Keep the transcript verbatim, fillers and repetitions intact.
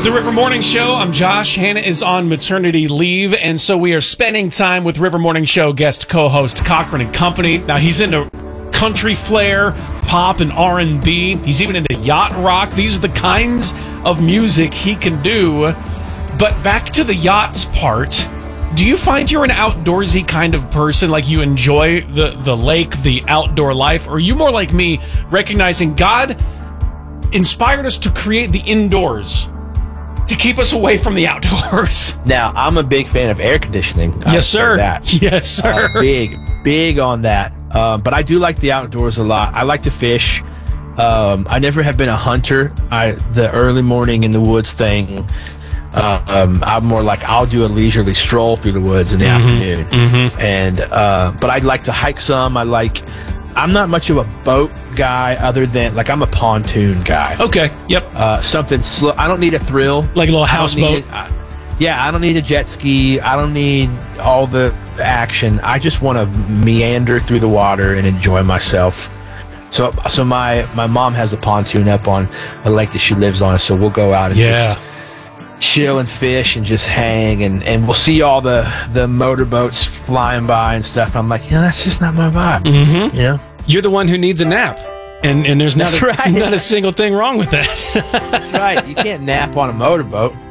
the River Morning Show. I'm Josh. Hannah is on maternity leave, and so we are spending time with River Morning Show guest co-host Cochran and Company. Now, he's into country flair, pop, and R and B. He's even into yacht rock. These are the kinds of music he can do. But back to the yachts part, do you find you're an outdoorsy kind of person? Like you enjoy the, the lake, the outdoor life? Or are you more like me, recognizing God inspired us to create the indoors to keep us away from the outdoors? Now, I'm a big fan of air conditioning. Yes, sir. That. Yes, sir. Uh, big, big on that. Um, but I do like the outdoors a lot. I like to fish. Um, I never have been a hunter. I the early morning in the woods thing, uh, um, I'm more like I'll do a leisurely stroll through the woods in the mm-hmm, afternoon. Mm-hmm. And uh, but I'd like to hike some. I like. I'm not much of a boat guy, other than like I'm a pontoon guy. Okay. Yep. Uh, something slow. I don't need a thrill. Like a little houseboat. I, yeah, I don't need a jet ski. I don't need all the action. I just want to meander through the water and enjoy myself. So, so my my mom has a pontoon up on a lake that she lives on, so we'll go out and yeah. just chill and fish and just hang, and, and we'll see all the, the motorboats flying by and stuff. I'm like, yeah, that's just not my vibe. Mm-hmm. You know? You're the one who needs a nap. And and there's not, a, right. not a single thing wrong with that. That's right. You can't nap on a motorboat.